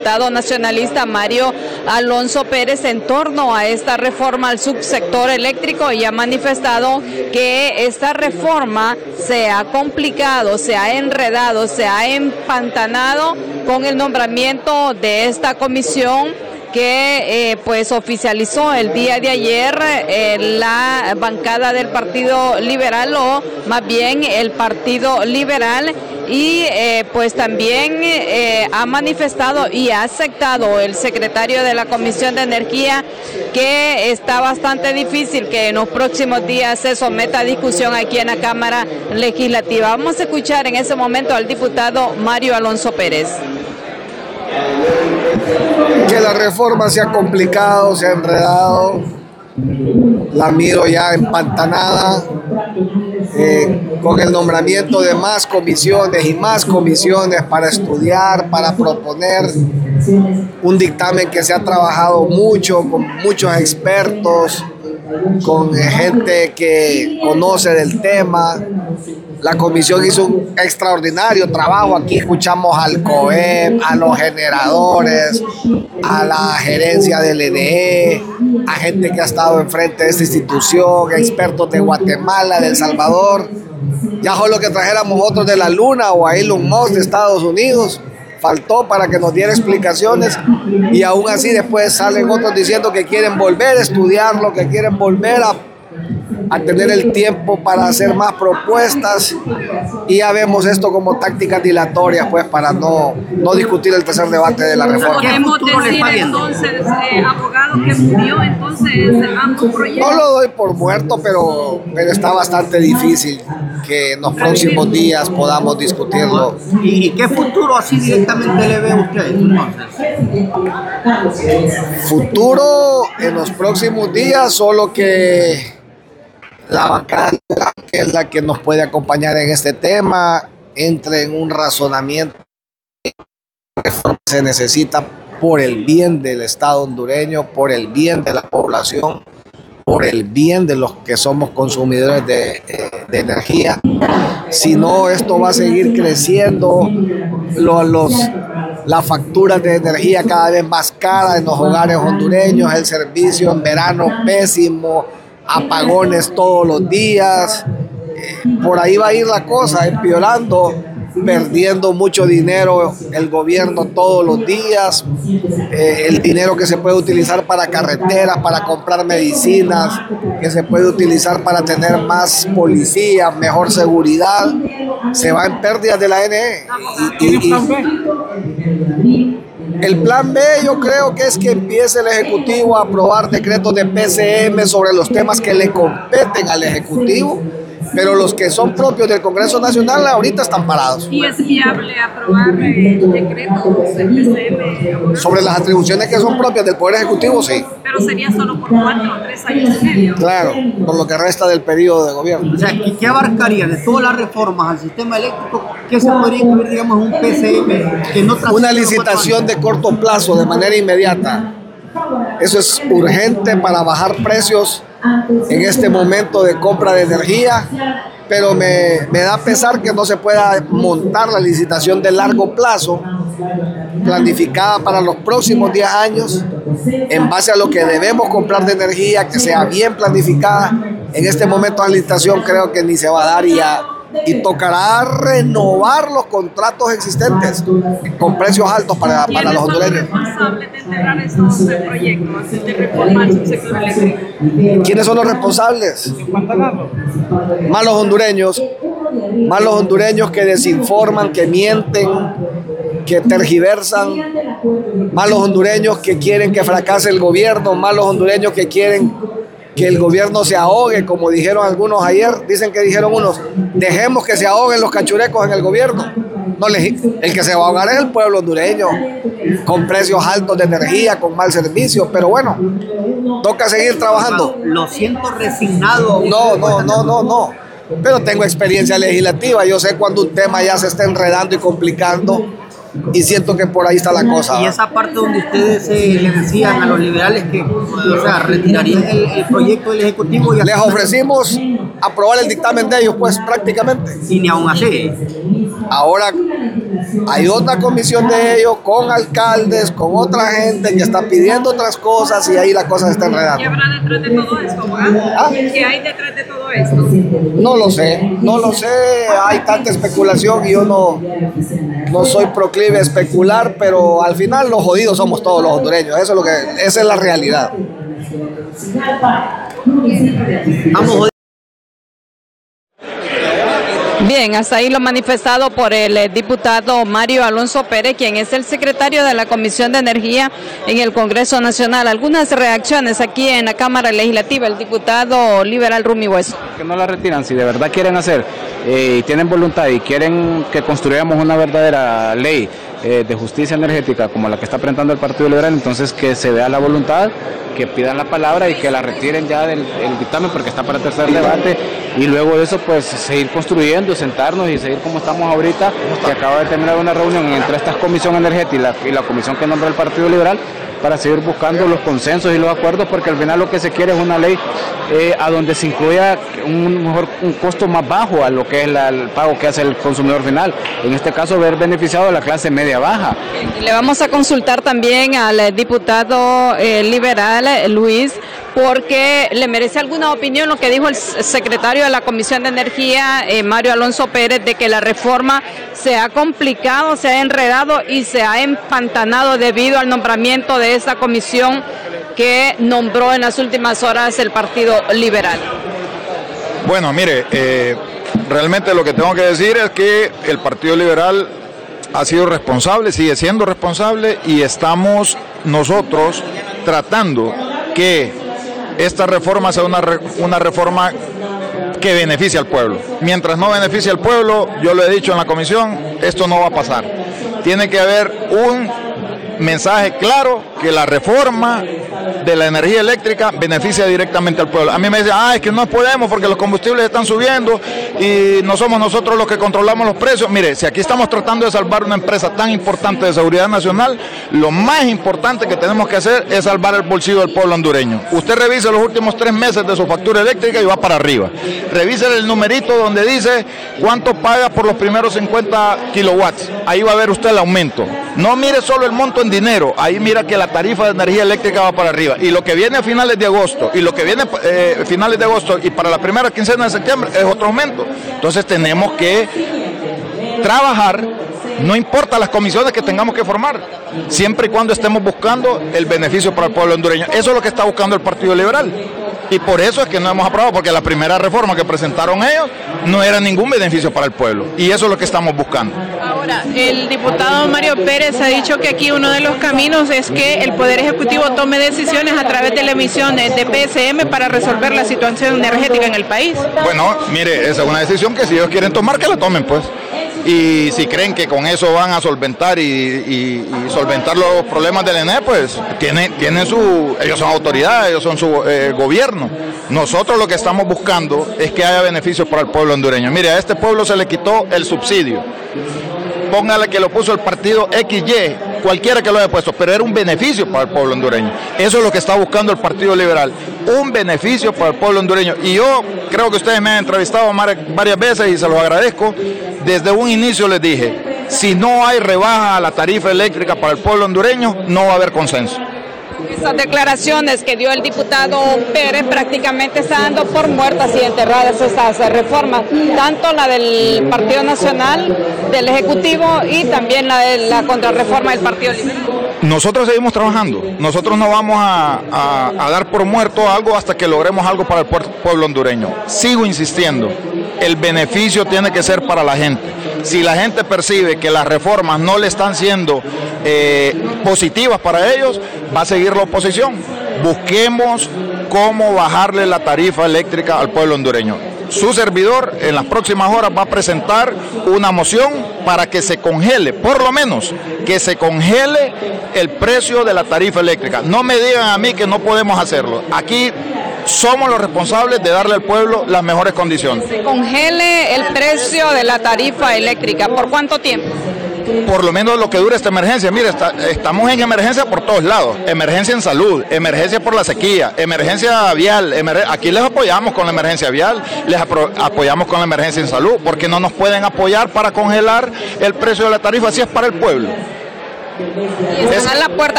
Diputado nacionalista Mario Alonso Pérez en torno a esta reforma al subsector eléctrico y ha manifestado que esta reforma se ha complicado, se ha enredado, se ha empantanado con el nombramiento de esta comisión que pues oficializó el día de ayer la bancada del Partido Liberal, o más bien el Partido Liberal, y pues también ha manifestado y ha aceptado el secretario de la Comisión de Energía que está bastante difícil que en los próximos días se someta a discusión aquí en la Cámara Legislativa. Vamos a escuchar en ese momento al diputado Mario Alonso Pérez. Que la reforma se ha complicado, se ha enredado, la miro ya empantanada, con el nombramiento de más comisiones y más comisiones para estudiar, para proponer un dictamen que se ha trabajado mucho, con muchos expertos, con gente que conoce del tema. La comisión hizo un extraordinario trabajo. Aquí escuchamos al COEP, a los generadores, a la gerencia del ENE, a gente que ha estado enfrente de esta institución, expertos de Guatemala, de El Salvador. Ya solo que trajéramos otros de la Luna o a Elon Musk de Estados Unidos. Faltó para que nos diera explicaciones, y aún así después salen otros diciendo que quieren volver a estudiarlo, que quieren volver a tener el tiempo para hacer más propuestas, y ya vemos esto como tácticas dilatorias pues para no discutir el tercer debate de la reforma. ¿Podemos decir entonces, abogado, que murió entonces ambos proyectos? No lo doy por muerto, pero está bastante difícil que en los próximos días podamos discutirlo. ¿Y qué futuro así directamente le ve usted entonces? Futuro en los próximos días, solo que la bancada, que es la que nos puede acompañar en este tema, entre en un razonamiento que se necesita por el bien del Estado hondureño, por el bien de la población, por el bien de los que somos consumidores de energía. Si no, esto va a seguir creciendo, las facturas de energía cada vez más caras en los hogares hondureños, el servicio en verano pésimo, apagones todos los días. Por ahí va a ir la cosa, empeorando, perdiendo mucho dinero el gobierno todos los días, el dinero que se puede utilizar para carreteras, para comprar medicinas, que se puede utilizar para tener más policía, mejor seguridad, se va en pérdidas de la NE. El plan B yo creo que es que empiece el Ejecutivo a aprobar decretos de PCM sobre los temas que le competen al Ejecutivo, pero los que son propios del Congreso Nacional ahorita están parados. ¿Y es viable aprobar decretos de PCM? Sobre las atribuciones que son propias del Poder Ejecutivo, sí. Pero sería solo por 4 o 3 años y medio. Claro, por lo que resta del periodo de gobierno. O sea, ¿qué abarcaría de todas las reformas al sistema eléctrico? ¿Qué se podría incluir, digamos, en un PCM que no trascienda? Una licitación de corto plazo, de manera inmediata. Eso es urgente para bajar precios en este momento de compra de energía, pero me da pesar que no se pueda montar la licitación de largo plazo, planificada para los próximos 10 años, en base a lo que debemos comprar de energía, que sea bien planificada. En este momento la licitación creo que ni se va a dar, y tocará renovar los contratos existentes con precios altos para los hondureños. ¿Quiénes son los responsables de enterrar estos proyectos de reforma al sector eléctrico? ¿Quiénes son los responsables? Malos hondureños que desinforman, que mienten, que tergiversan, malos hondureños que quieren que fracase el gobierno, malos hondureños que quieren que el gobierno se ahogue, como dijeron algunos ayer. Dicen que dijeron unos, dejemos que se ahoguen los cachurecos en el gobierno. No, el que se va a ahogar es el pueblo hondureño, con precios altos de energía, con mal servicio, pero bueno, toca seguir trabajando. Lo siento resignado. No, pero tengo experiencia legislativa, yo sé cuando un tema ya se está enredando y complicando, y siento que por ahí está la cosa. Y esa parte donde ustedes le decían a los liberales que, o sea, retirarían el proyecto del Ejecutivo. Les ofrecimos aprobar el dictamen de ellos, pues prácticamente. Y ni aún así. Ahora hay otra comisión de ellos con alcaldes, con otra gente que está pidiendo otras cosas y ahí la cosa se está enredando. ¿Qué habrá detrás de todo esto, abogado? ¿Qué hay detrás de todo esto? No lo sé, hay tanta especulación y yo no soy proclive a especular, pero al final los jodidos somos todos los hondureños, esa es la realidad. Bien, hasta ahí lo manifestado por el diputado Mario Alonso Pérez, quien es el secretario de la Comisión de Energía en el Congreso Nacional. Algunas reacciones aquí en la Cámara Legislativa, el diputado liberal Rumi Hueso. Que no la retiran, si de verdad quieren hacer y tienen voluntad y quieren que construyamos una verdadera ley de justicia energética como la que está presentando el Partido Liberal, entonces que se vea la voluntad, que pidan la palabra y que la retiren ya del dictamen porque está para tercer debate y luego de eso pues seguir construyendo, sentarnos y seguir como estamos ahorita, que acaba de terminar una reunión entre esta comisión energética y la comisión que nombra el Partido Liberal para seguir buscando los consensos y los acuerdos, porque al final lo que se quiere es una ley a donde se incluya un costo más bajo a lo que es el pago que hace el consumidor final. En este caso, ver beneficiado a la clase media-baja. Le vamos a consultar también al diputado liberal Luis, porque le merece alguna opinión lo que dijo el secretario de la Comisión de Energía, Mario Alonso Pérez, de que la reforma se ha complicado, se ha enredado y se ha empantanado debido al nombramiento de esa comisión que nombró en las últimas horas el Partido Liberal. Bueno, mire, realmente lo que tengo que decir es que el Partido Liberal ha sido responsable, sigue siendo responsable y estamos nosotros tratando que esta reforma sea una reforma que beneficie al pueblo. Mientras no beneficie al pueblo, yo lo he dicho en la comisión, esto no va a pasar. Tiene que haber un mensaje claro que la reforma de la energía eléctrica beneficia directamente al pueblo. A mí me dicen, es que no podemos porque los combustibles están subiendo y no somos nosotros los que controlamos los precios. Mire, si aquí estamos tratando de salvar una empresa tan importante de seguridad nacional, lo más importante que tenemos que hacer es salvar el bolsillo del pueblo hondureño. Usted revise los últimos 3 meses de su factura eléctrica y va para arriba. Revise el numerito donde dice cuánto paga por los primeros 50 kilowatts. Ahí va a ver usted el aumento. No mire solo el monto en dinero, ahí mira que la tarifa de energía eléctrica va para arriba. Y lo que viene a finales de agosto, y lo que viene finales de agosto y para la primera quincena de septiembre es otro aumento. Entonces tenemos que trabajar, no importa las comisiones que tengamos que formar, siempre y cuando estemos buscando el beneficio para el pueblo hondureño. Eso es lo que está buscando el Partido Liberal. Y por eso es que no hemos aprobado, porque la primera reforma que presentaron ellos no era ningún beneficio para el pueblo. Y eso es lo que estamos buscando. Ahora, el diputado Mario Pérez ha dicho que aquí uno de los caminos es que el Poder Ejecutivo tome decisiones a través de la emisión de PSM para resolver la situación energética en el país. Bueno, mire, esa es una decisión que si ellos quieren tomar, que la tomen, pues. Y si creen que con eso van a solventar y solventar los problemas del ENE, pues ellos son autoridades, ellos son su gobierno. Nosotros lo que estamos buscando es que haya beneficios para el pueblo hondureño. Mire, a este pueblo se le quitó el subsidio. Póngale que lo puso el partido XY, cualquiera que lo haya puesto, pero era un beneficio para el pueblo hondureño. Eso es lo que está buscando el Partido Liberal, un beneficio para el pueblo hondureño. Y yo creo que ustedes me han entrevistado varias veces y se los agradezco. Desde un inicio les dije, si no hay rebaja a la tarifa eléctrica para el pueblo hondureño, no va a haber consenso. Estas declaraciones que dio el diputado Pérez prácticamente está dando por muertas y enterradas estas reformas, tanto la del Partido Nacional, del Ejecutivo y también la de la contrarreforma del Partido Liberal. Nosotros seguimos trabajando, nosotros no vamos a dar por muerto algo hasta que logremos algo para el pueblo hondureño. Sigo insistiendo, el beneficio tiene que ser para la gente. Si la gente percibe que las reformas no le están siendo positivas para ellos, va a seguir la oposición. Busquemos cómo bajarle la tarifa eléctrica al pueblo hondureño. Su servidor en las próximas horas va a presentar una moción para que se congele, por lo menos, que se congele el precio de la tarifa eléctrica. No me digan a mí que no podemos hacerlo. Aquí somos los responsables de darle al pueblo las mejores condiciones. Se congele el precio de la tarifa eléctrica. ¿Por cuánto tiempo? por lo menos lo que dura esta emergencia. Mire, estamos en emergencia por todos lados, emergencia en salud, emergencia por la sequía, emergencia vial, aquí les apoyamos con la emergencia vial, les apoyamos con la emergencia en salud, porque no nos pueden apoyar para congelar el precio de la tarifa, si es para el pueblo. Y están a la puerta